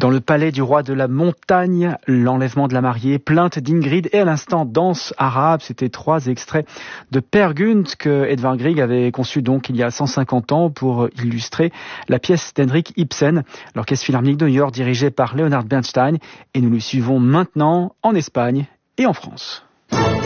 Dans le palais du roi de la montagne, l'enlèvement de la mariée, plainte d'Ingrid et à l'instant danse arabe. C'était 3 extraits de Peer Gynt que Edvard Grieg avait conçu donc il y a 150 ans pour illustrer la pièce d'Henrik Ibsen, l'Orchestre Philharmonique de New York dirigé par Leonard Bernstein. Et nous le suivons maintenant en Espagne et en France.